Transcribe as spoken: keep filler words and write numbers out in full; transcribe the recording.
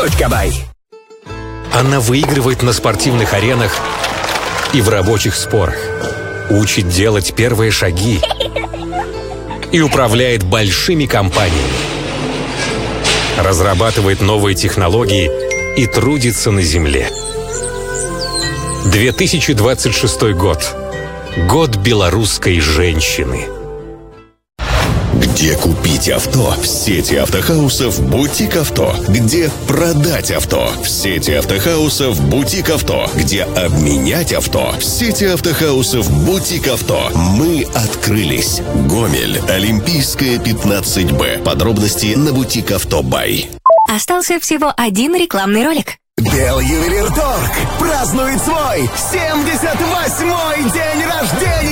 .бай. Она выигрывает на спортивных аренах и в рабочих спорах, учит делать первые шаги и управляет большими компаниями, разрабатывает новые технологии и трудится на земле. две тысячи двадцать шестой год. Год белорусской женщины. Где купить авто? В сети автохаусов «Бутик Авто». Где продать авто? В сети автохаусов «Бутик Авто». Где обменять авто? В сети автохаусов «Бутик Авто». Мы открылись. Гомель. Олимпийская, пятнадцать Б. Подробности на бутик авто точка бай. Остался всего один рекламный ролик. Белювелирторг празднует свой семьдесят восьмой день рождения!